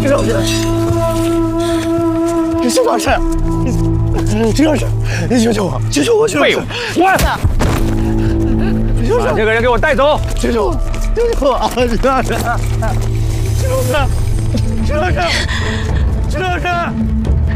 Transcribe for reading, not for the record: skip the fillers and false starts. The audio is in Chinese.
陈老师，陈老师，陈老师，你救救我！救救我！ 废物！把这个人给我带走！ 救救我！救救我！陈老师，陈老师，陈老师，陈老师。